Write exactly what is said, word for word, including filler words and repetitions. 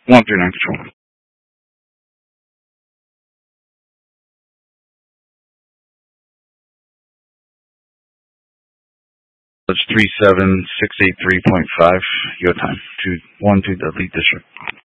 One through nine control. It's three seven six eight three point five your time. Two one to the lead district.